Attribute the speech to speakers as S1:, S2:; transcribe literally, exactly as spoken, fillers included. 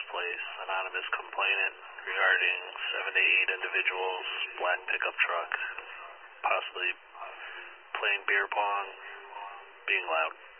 S1: Place, anonymous complainant regarding seven to eight individuals, black pickup truck, possibly playing beer pong, being loud.